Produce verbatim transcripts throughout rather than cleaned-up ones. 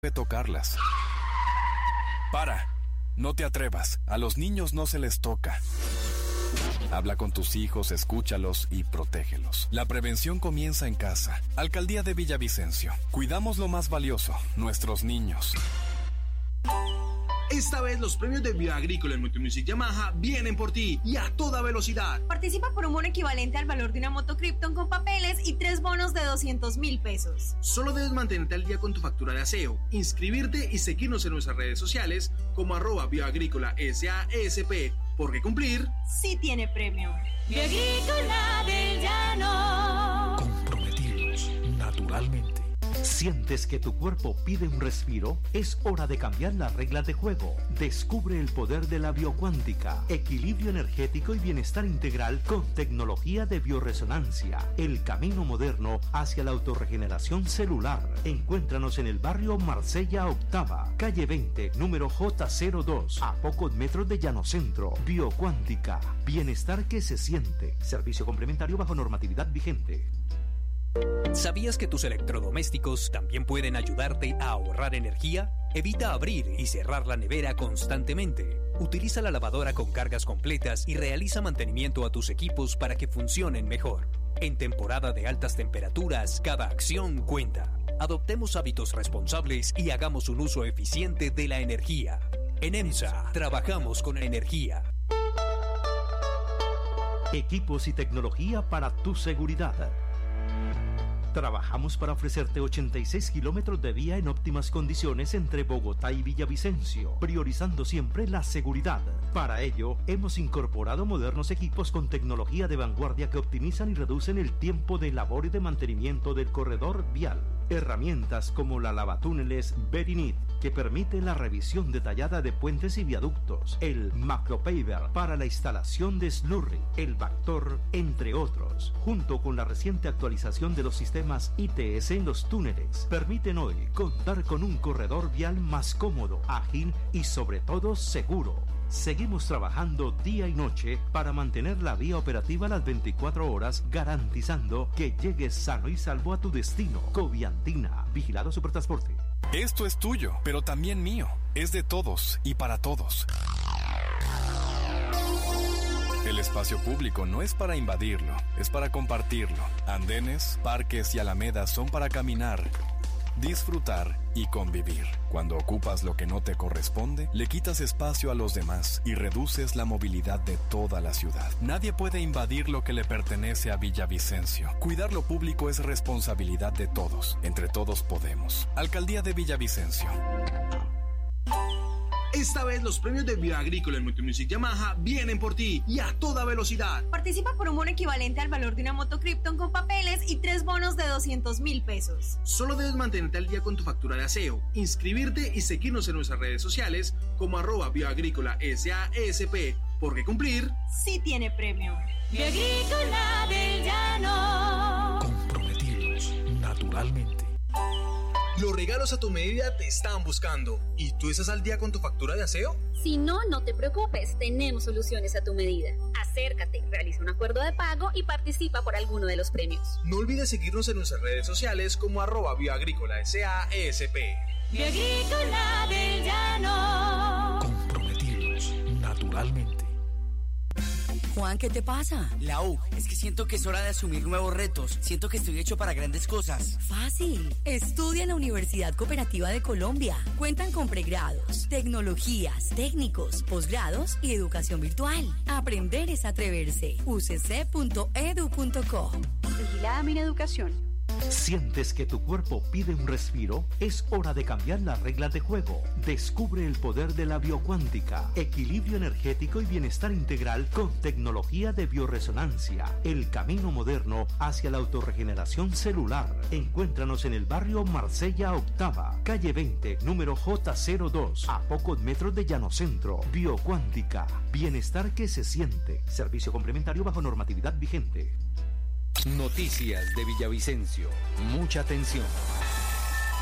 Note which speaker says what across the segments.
Speaker 1: tocarlas. Para, no te atrevas, a los niños no se les toca. Habla con tus hijos, escúchalos y protégelos. La prevención comienza en casa. Alcaldía de Villavicencio. Cuidamos lo más valioso, nuestros niños.
Speaker 2: Esta vez los premios de Bioagrícola en Multimusic Yamaha vienen por ti y a toda velocidad.
Speaker 3: Participa por un bono equivalente al valor de una moto Krypton con papeles y tres bonos de doscientos mil pesos.
Speaker 2: Solo debes mantenerte al día con tu factura de aseo, inscribirte y seguirnos en nuestras redes sociales como arroba Bioagrícola S A S P, porque cumplir
Speaker 3: sí tiene premio.
Speaker 4: Bioagrícola del Llano.
Speaker 5: Comprometidos naturalmente. ¿Sientes que tu cuerpo pide un respiro? Es hora de cambiar las reglas de juego. Descubre el poder de la biocuántica, equilibrio energético y bienestar integral con tecnología de bioresonancia. El camino moderno hacia la autorregeneración celular. Encuéntranos en el barrio Marsella Octava, calle veinte, número J cero dos, a pocos metros de Llano Centro. Biocuántica, bienestar que se siente. Servicio complementario bajo normatividad vigente.
Speaker 6: ¿Sabías que tus electrodomésticos también pueden ayudarte a ahorrar energía? Evita abrir y cerrar la nevera constantemente. Utiliza la lavadora con cargas completas y realiza mantenimiento a tus equipos para que funcionen mejor. En temporada de altas temperaturas, cada acción cuenta. Adoptemos hábitos responsables y hagamos un uso eficiente de la energía. En EMSA, trabajamos con energía.
Speaker 5: Equipos y tecnología para tu seguridad. Trabajamos para ofrecerte ochenta y seis kilómetros de vía en óptimas condiciones entre Bogotá y Villavicencio, priorizando siempre la seguridad. Para ello, hemos incorporado modernos equipos con tecnología de vanguardia que optimizan y reducen el tiempo de labor y de mantenimiento del corredor vial. Herramientas como la lavatúneles Verinit, que permite la revisión detallada de puentes y viaductos, el Macropaver para la instalación de slurry, el Bactor, entre otros, junto con la reciente actualización de los sistemas I T S en los túneles, permiten hoy contar con un corredor vial más cómodo, ágil y sobre todo seguro. Seguimos trabajando día y noche para mantener la vía operativa las veinticuatro horas, garantizando que llegues sano y salvo a tu destino. Coviantina, Vigilado Supertransporte.
Speaker 1: Esto es tuyo, pero también mío. Es de todos y para todos. El espacio público no es para invadirlo, es para compartirlo. Andenes, parques y alamedas son para caminar, disfrutar y convivir. Cuando ocupas lo que no te corresponde, le quitas espacio a los demás y reduces la movilidad de toda la ciudad. Nadie puede invadir lo que le pertenece a Villavicencio. Cuidar lo público es responsabilidad de todos. Entre todos podemos. Alcaldía de Villavicencio.
Speaker 2: Esta vez los premios de Bioagrícola en Multimusic Yamaha vienen por ti y a toda velocidad.
Speaker 3: Participa por un bono equivalente al valor de una moto Krypton con papeles y tres bonos de doscientos mil pesos.
Speaker 2: Solo debes mantenerte al día con tu factura de aseo, inscribirte y seguirnos en nuestras redes sociales como arroba Bioagrícola S A S P, porque cumplir
Speaker 3: sí tiene premio.
Speaker 4: Bioagrícola del Llano.
Speaker 5: Comprometidos naturalmente.
Speaker 2: Los regalos a tu medida te están buscando. ¿Y tú estás al día con tu factura de aseo?
Speaker 7: Si no, no te preocupes, tenemos soluciones a tu medida. Acércate, realiza un acuerdo de pago y participa por alguno de los premios.
Speaker 2: No olvides seguirnos en nuestras redes sociales como arroba Bioagrícola S A S P.
Speaker 4: Bioagrícola del Llano.
Speaker 5: Comprometidos naturalmente.
Speaker 8: Juan, ¿qué te pasa?
Speaker 9: Lau, es que siento que es hora de asumir nuevos retos. Siento que estoy hecho para grandes cosas.
Speaker 8: Fácil. Estudia en la Universidad Cooperativa de Colombia. Cuentan con pregrados, tecnologías, técnicos, posgrados y educación virtual. Aprender es atreverse. u c c punto e d u punto co.
Speaker 10: Vigilada Mineducación.
Speaker 5: ¿Sientes que tu cuerpo pide un respiro? Es hora de cambiar las reglas de juego. Descubre el poder de la biocuántica, equilibrio energético y bienestar integral con tecnología de bioresonancia. El camino moderno hacia la autorregeneración celular. Encuéntranos en el barrio Marsella Octava, calle veinte, número J cero dos, a pocos metros de Llano Centro. Biocuántica, bienestar que se siente. Servicio complementario bajo normatividad vigente.
Speaker 6: Noticias de Villavicencio. Mucha atención.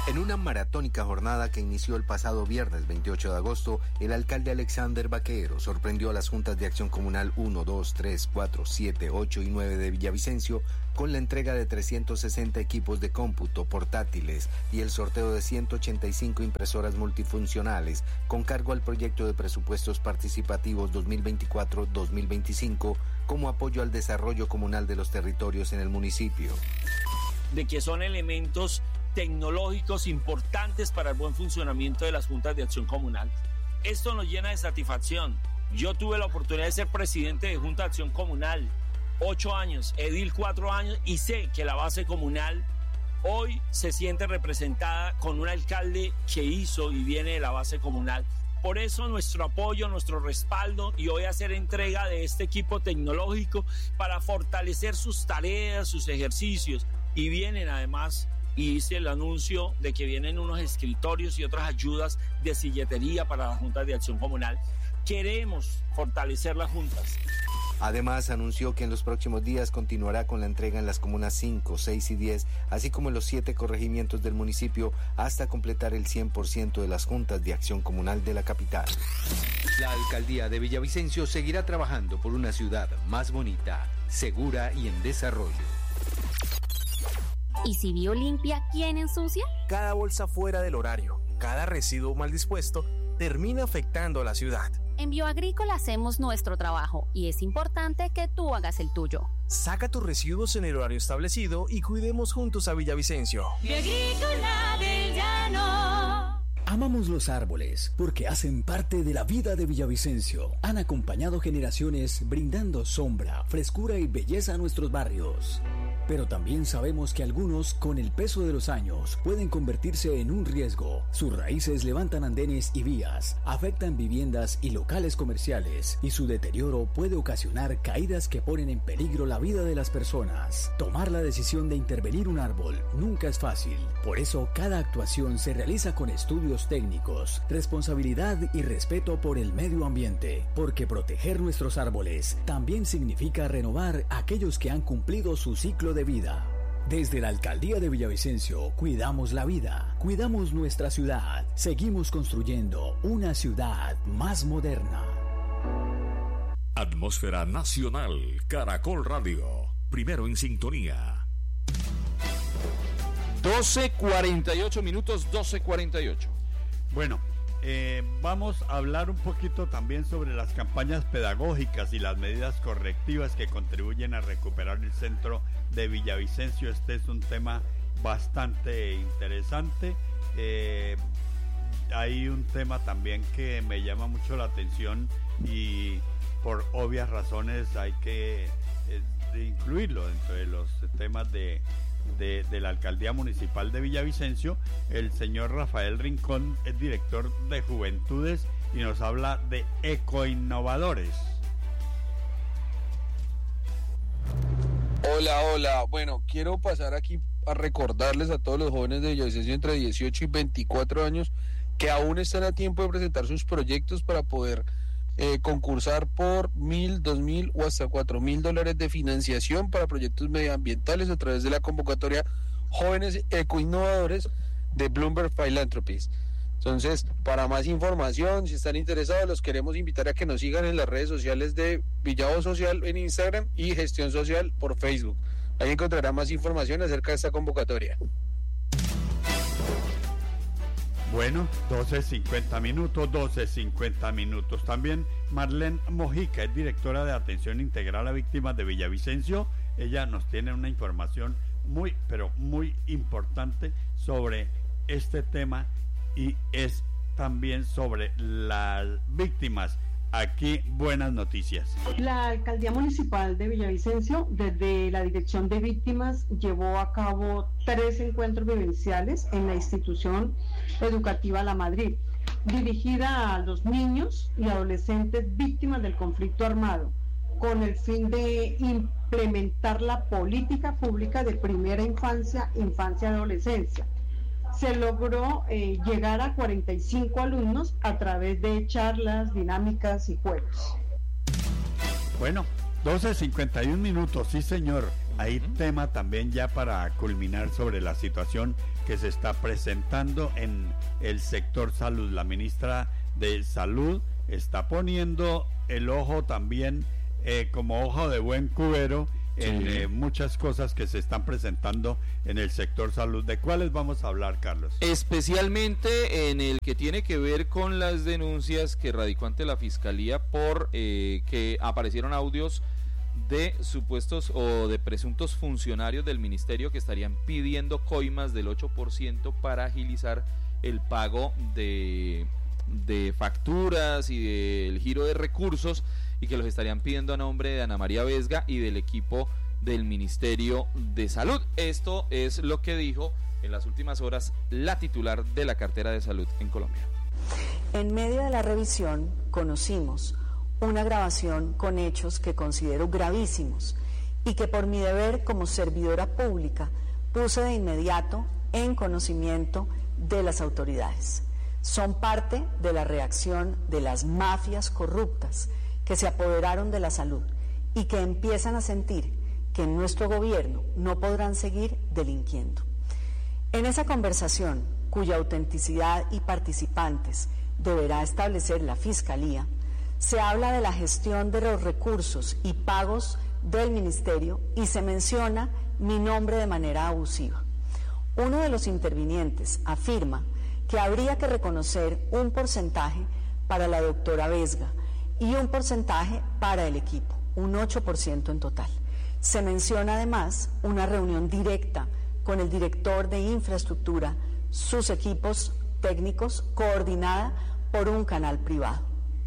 Speaker 11: En una maratónica jornada que inició el pasado viernes veintiocho de agosto, el alcalde Alexander Baquero sorprendió a las juntas de acción comunal uno, dos, tres, cuatro, siete, ocho y nueve de Villavicencio con la entrega de trescientos sesenta equipos de cómputo portátiles y el sorteo de ciento ochenta y cinco impresoras multifuncionales con cargo al proyecto de presupuestos participativos dos mil veinticuatro dos mil veinticinco como apoyo al desarrollo comunal de los territorios en el municipio.
Speaker 12: De que son elementos tecnológicos importantes para el buen funcionamiento de las juntas de acción comunal. Esto nos llena de satisfacción. Yo tuve la oportunidad de ser presidente de Junta de Acción Comunal, ocho años, edil cuatro años, y sé que la base comunal hoy se siente representada con un alcalde que hizo y viene de la base comunal. Por eso nuestro apoyo, nuestro respaldo, y hoy hacer entrega de este equipo tecnológico para fortalecer sus tareas, sus ejercicios, y vienen además, y hice el anuncio de que vienen unos escritorios y otras ayudas de silletería para las juntas de acción comunal. Queremos fortalecer las juntas.
Speaker 11: Además, anunció que en los próximos días continuará con la entrega en las comunas cinco, seis y diez, así como en los siete corregimientos del municipio, hasta completar el cien por ciento de las juntas de acción comunal de la capital.
Speaker 5: La alcaldía de Villavicencio seguirá trabajando por una ciudad más bonita, segura y en desarrollo.
Speaker 7: ¿Y si Biolimpia, quién ensucia?
Speaker 13: Cada bolsa fuera del horario, cada residuo mal dispuesto, termina afectando a la ciudad.
Speaker 7: En Bioagrícola hacemos nuestro trabajo y es importante que tú hagas el tuyo.
Speaker 13: Saca tus residuos en el horario establecido y cuidemos juntos a Villavicencio.
Speaker 4: Bioagrícola del Llano.
Speaker 14: Amamos los árboles porque hacen parte de la vida de Villavicencio. Han acompañado generaciones brindando sombra, frescura y belleza a nuestros barrios. Pero también sabemos que algunos, con el peso de los años, pueden convertirse en un riesgo. Sus raíces levantan andenes y vías, afectan viviendas y locales comerciales, y su deterioro puede ocasionar caídas que ponen en peligro la vida de las personas. Tomar la decisión de intervenir un árbol nunca es fácil. Por eso, cada actuación se realiza con estudios técnicos, responsabilidad y respeto por el medio ambiente, porque proteger nuestros árboles también significa renovar aquellos que han cumplido su ciclo de vida. Desde la Alcaldía de Villavicencio, cuidamos la vida, cuidamos nuestra ciudad, seguimos construyendo una ciudad más moderna.
Speaker 15: Atmósfera Nacional, Caracol Radio, primero en sintonía.
Speaker 16: doce cuarenta y ocho minutos, doce cuarenta y ocho.
Speaker 17: Bueno, eh, vamos a hablar un poquito también sobre las campañas pedagógicas y las medidas correctivas que contribuyen a recuperar el centro de Villavicencio. Este es un tema bastante interesante. Eh, hay un tema también que me llama mucho la atención y por obvias razones hay que eh, incluirlo dentro de los temas de De, de la Alcaldía Municipal de Villavicencio. El señor Rafael Rincón es director de Juventudes y nos habla de ecoinnovadores.
Speaker 18: Hola, hola. Bueno, quiero pasar aquí a recordarles a todos los jóvenes de Villavicencio entre dieciocho y veinticuatro años que aún están a tiempo de presentar sus proyectos para poder Eh, concursar por mil, dos mil o hasta cuatro mil dólares de financiación para proyectos medioambientales a través de la convocatoria Jóvenes Ecoinnovadores de Bloomberg Philanthropies. Entonces, para más información, si están interesados, los queremos invitar a que nos sigan en las redes sociales de Villavo Social en Instagram y Gestión Social por Facebook. Ahí encontrarán más información acerca de esta convocatoria.
Speaker 17: Bueno, doce cincuenta minutos, doce cincuenta minutos. También Marlene Mojica es directora de Atención Integral a Víctimas de Villavicencio. Ella nos tiene una información muy, pero muy importante sobre este tema y es también sobre las víctimas. Aquí buenas noticias.
Speaker 19: La Alcaldía Municipal de Villavicencio, desde la Dirección de Víctimas, llevó a cabo tres encuentros vivenciales en la institución educativa La Madrid, dirigida a los niños y adolescentes víctimas del conflicto armado, con el fin de implementar la política pública de primera infancia, infancia y adolescencia. Se logró eh, llegar a cuarenta y cinco alumnos a través de charlas, dinámicas y juegos.
Speaker 17: Bueno, doce cincuenta y un minutos, sí señor. Hay uh-huh. tema también ya para culminar sobre la situación que se está presentando en el sector salud. La ministra de Salud está poniendo el ojo también eh, como ojo de buen cubero en sí. eh, muchas cosas que se están presentando en el sector salud. ¿De cuáles vamos a hablar, Carlos?
Speaker 16: Especialmente en el que tiene que ver con las denuncias que radicó ante la Fiscalía por eh, que aparecieron audios de supuestos o de presuntos funcionarios del ministerio que estarían pidiendo coimas del ocho por ciento para agilizar el pago de, de facturas y del giro de recursos, y que los estarían pidiendo a nombre de Ana María Vesga y del equipo del Ministerio de Salud. Esto es lo que dijo en las últimas horas la titular de la cartera de salud en Colombia.
Speaker 20: En medio de la revisión conocimos una grabación con hechos que considero gravísimos y que por mi deber como servidora pública puse de inmediato en conocimiento de las autoridades. Son parte de la reacción de las mafias corruptas que se apoderaron de la salud y que empiezan a sentir que en nuestro gobierno no podrán seguir delinquiendo. En esa conversación, cuya autenticidad y participantes deberá establecer la Fiscalía, se habla de la gestión de los recursos y pagos del Ministerio y se menciona mi nombre de manera abusiva. Uno de los intervinientes afirma que habría que reconocer un porcentaje para la doctora Vesga y un porcentaje para el equipo, un ocho por ciento en total. Se menciona además una reunión directa con el director de infraestructura, sus equipos técnicos, coordinada por un canal privado.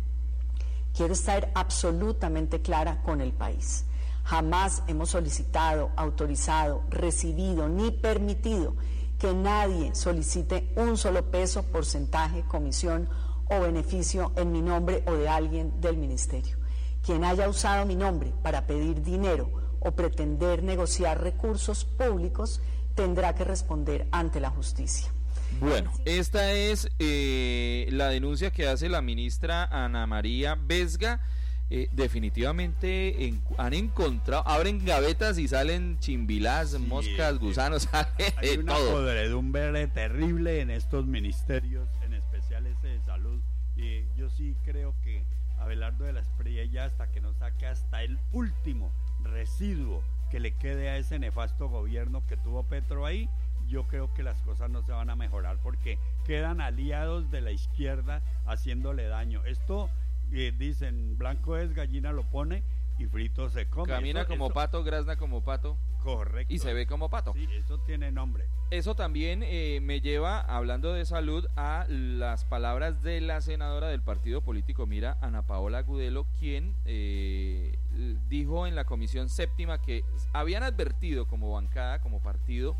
Speaker 20: Quiero estar absolutamente clara con el país. Jamás hemos solicitado, autorizado, recibido ni permitido que nadie solicite un solo peso, porcentaje, comisión o beneficio en mi nombre o de alguien del ministerio. Quien haya usado mi nombre para pedir dinero o pretender negociar recursos públicos tendrá que responder ante la justicia.
Speaker 16: Bueno, esta es eh, la denuncia que hace la ministra Ana María Vesga. Eh, definitivamente en, han encontrado, abren gavetas y salen chimbilás, sí, moscas, gusanos, sale
Speaker 17: hay
Speaker 16: de
Speaker 17: una
Speaker 16: todo.
Speaker 17: podredumbre terrible en estos ministerios, en especial ese de salud, y yo sí creo que Abelardo de la Espriella, ya hasta que no saque hasta el último residuo que le quede a ese nefasto gobierno que tuvo Petro ahí, yo creo que las cosas no se van a mejorar porque quedan aliados de la izquierda haciéndole daño. Esto eh, dicen, blanco es, gallina lo pone y frito se come.
Speaker 16: Camina
Speaker 17: eso,
Speaker 16: como
Speaker 17: eso,
Speaker 16: pato, grazna como pato.
Speaker 17: Correcto.
Speaker 16: Y se ve como pato.
Speaker 17: Sí, eso tiene nombre.
Speaker 16: Eso también eh, me lleva, hablando de salud, a las palabras de la senadora del partido político Mira, Ana Paola Agudelo, quien eh, dijo en la comisión séptima que habían advertido como bancada, como partido,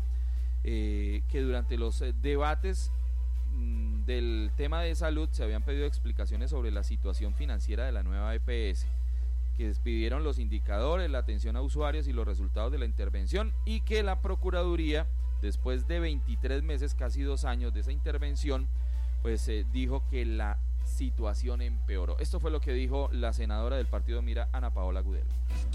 Speaker 16: eh, que durante los eh, debates mmm, del tema de salud se habían pedido explicaciones sobre la situación financiera de la nueva E P S, que despidieron los indicadores, la atención a usuarios y los resultados de la intervención, y que la Procuraduría, después de veintitrés meses, casi dos años de esa intervención, pues eh, dijo que la situación empeoró. Esto fue lo que dijo la senadora del partido Mira, Ana Paola Agudelo.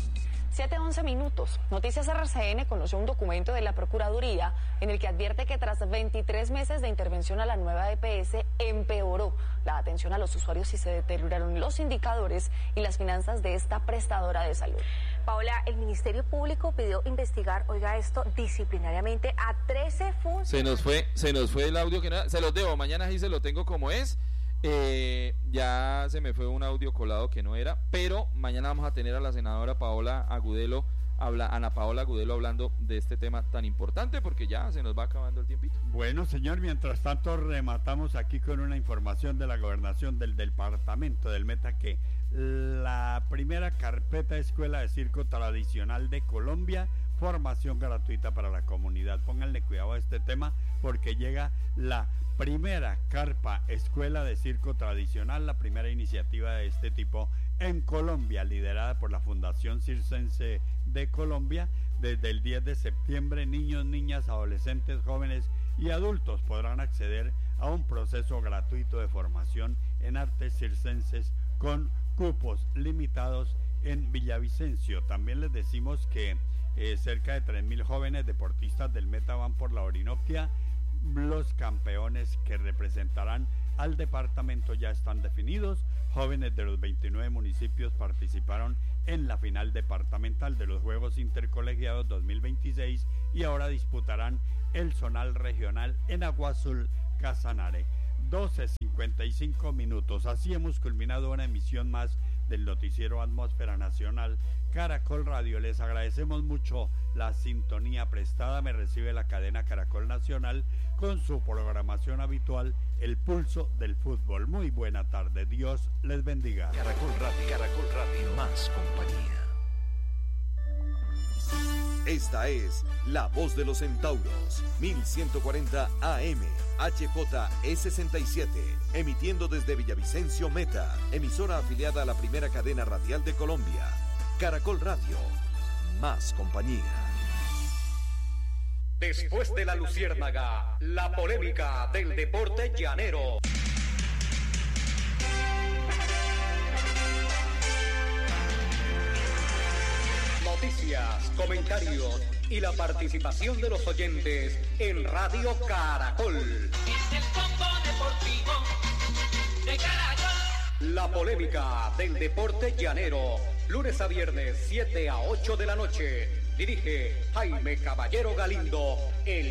Speaker 21: siete once minutos. Noticias R C N conoció un documento de la Procuraduría en el que advierte que tras veintitrés meses de intervención a la nueva E P S empeoró la atención a los usuarios y se deterioraron los indicadores y las finanzas de esta prestadora de salud.
Speaker 22: Paola, el Ministerio Público pidió investigar, oiga esto, disciplinariamente a trece funcionarios.
Speaker 16: Se nos fue, se nos fue el audio que no, se los debo, mañana sí se lo tengo como es. Eh, ya se me fue un audio colado que no era, pero mañana vamos a tener a la senadora Paola Agudelo, habla, Ana Paola Agudelo hablando de este tema tan importante, porque ya se nos va acabando el tiempito.
Speaker 17: Bueno, señor, mientras tanto rematamos aquí con una información de la gobernación del departamento del Meta, que la primera carpeta de escuela de circo tradicional de Colombia, formación gratuita para la comunidad. Pónganle cuidado a este tema porque llega la primera carpa escuela de circo tradicional, la primera iniciativa de este tipo en Colombia, liderada por la Fundación Circense de Colombia. Desde el diez de septiembre, niños, niñas, adolescentes, jóvenes y adultos podrán acceder a un proceso gratuito de formación en artes circenses con cupos limitados en Villavicencio. También les decimos que eh, cerca de tres mil jóvenes deportistas del Meta van por la Orinoquia Los campeones que representarán al departamento ya están definidos. Jóvenes de los veintinueve municipios participaron en la final departamental de los Juegos Intercolegiados dos mil veintiséis y ahora disputarán el zonal regional en Agua Azul, Casanare. doce cincuenta y cinco minutos. Así hemos culminado una emisión más del noticiero Atmósfera Nacional Caracol Radio. Les agradecemos mucho la sintonía prestada. Me recibe la cadena Caracol Nacional con su programación habitual, El Pulso del Fútbol. Muy buena tarde, Dios les bendiga.
Speaker 15: Caracol Radio, Caracol Radio, más compañía.
Speaker 1: Esta es La Voz de los Centauros, mil ciento cuarenta A M, H J E sesenta y siete, emitiendo desde Villavicencio Meta, emisora afiliada a la primera cadena radial de Colombia. Caracol Radio, más compañía.
Speaker 3: Después de la Luciérnaga, la polémica del deporte llanero. Noticias, comentarios y la participación de los oyentes en Radio Caracol.
Speaker 4: Es el combo deportivo de Caracol.
Speaker 3: La polémica del deporte llanero, lunes a viernes, siete a ocho de la noche. Dirige Jaime Caballero Galindo, el